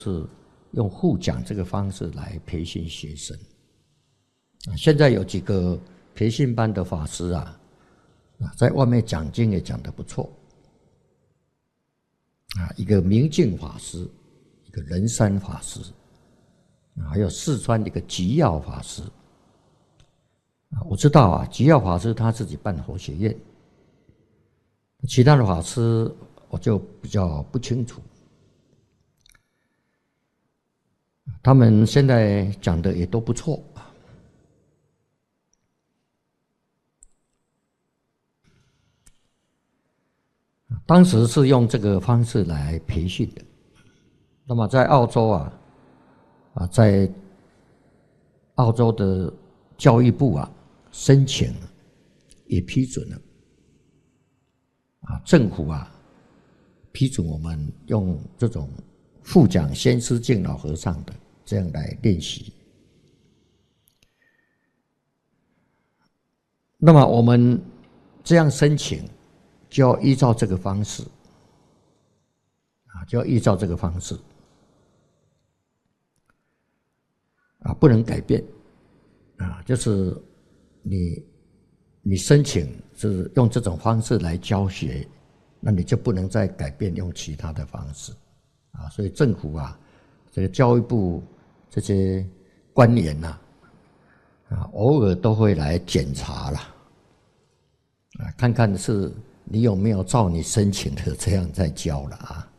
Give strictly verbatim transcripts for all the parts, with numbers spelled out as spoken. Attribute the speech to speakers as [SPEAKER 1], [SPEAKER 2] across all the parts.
[SPEAKER 1] 是用互讲这个方式来培训学生。现在有几个培训班的法师啊，在外面讲经也讲得不错啊，一个明镜法师，一个仁山法师，还有四川的一个吉耀法师。我知道啊，吉耀法师他自己办佛学院，其他的法师我就比较不清楚。他们现在讲的也都不错。当时是用这个方式来培训的。那么在澳洲啊，啊，在澳洲的教育部啊申请也批准了，啊，政府啊批准我们用这种复讲先师敬老和尚的这样来练习。那么我们这样申请，就要依照这个方式，啊，就要依照这个方式，啊，不能改变，啊，就是你你申请是用这种方式来教学，那你就不能再改变用其他的方式，啊，所以政府啊，这个教育部这些官员呐，啊，偶尔都会来检查啦，啊，看看是你有没有照你申请的这样在教了啊。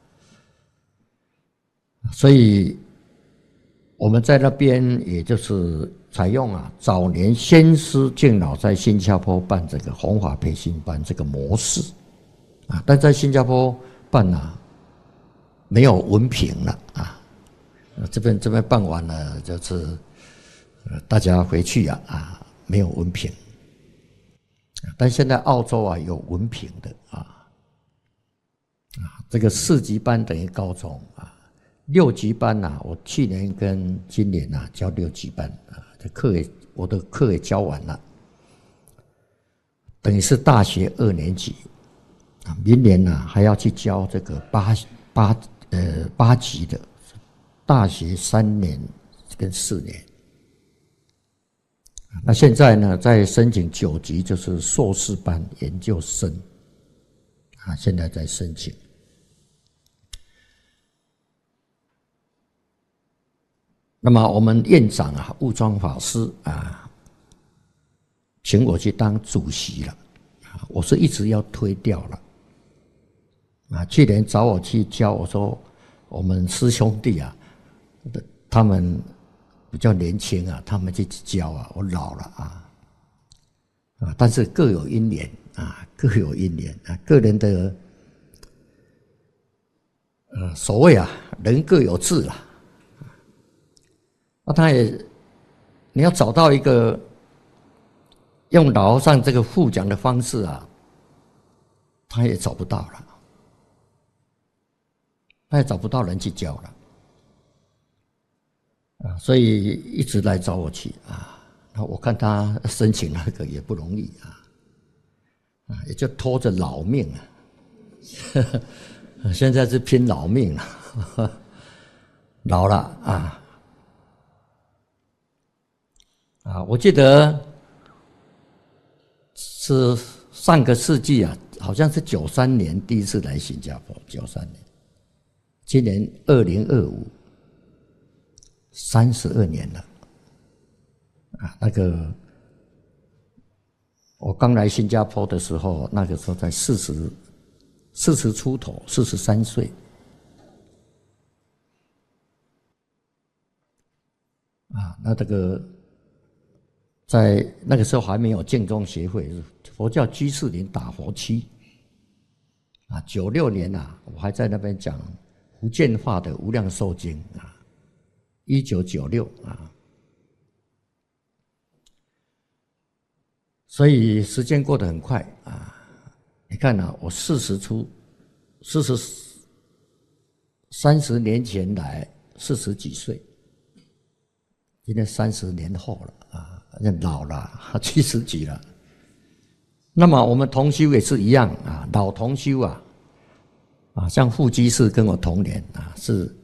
[SPEAKER 1] 所以我们在那边也就是采用啊早年先师敬老在新加坡办这个弘法培训班这个模式啊，但在新加坡办啊没有文凭了啊，这边这边办完了就是大家回去啊啊没有文凭。但现在澳洲啊有文凭的啊，啊，这个四级班等于高中啊，六级班呐、啊，我去年跟今年呐、啊、教六级班啊，这课也我的课也教完了，等于是大学二年级啊，明年呐、啊、还要去教这个八八呃八级的大学三年跟四年。那现在呢，在申请九级，就是硕士班研究生啊，现在在申请。那么我们院长啊，悟庄法师啊，请我去当主席了啊，我是一直要推掉了啊。去年找我去教，我说我们师兄弟啊，他们比较年轻啊，他们去教啊，我老了啊，啊，但是各有因缘啊，各有因缘啊，个人的呃所谓啊，人各有志啦，那他也你要找到一个用老和尚这个复讲的方式啊，他也找不到了，他也找不到人去教了。啊，所以一直来找我去啊。那我看他申请那个也不容易啊，啊，也就拖着老命啊。现在是拼老命了，老了啊啊！我记得是上个世纪啊，好像是九三年第一次来新加坡，九三年，今年二零二五。三十二年了，啊，那个我刚来新加坡的时候，那个时候才四十四十出头，四十三岁，啊，那这个在那个时候还没有净宗协会，佛教居士林打佛区，啊，九六年啊，我还在那边讲福建话的《无量寿经》啊。一九九六啊，所以时间过得很快啊！你看啊，我四十出，四十三十年前来，四十几岁，今天三十年后了啊，老了，七十几了。那么我们同修也是一样啊，老同修啊，啊，像副居士跟我同年啊，是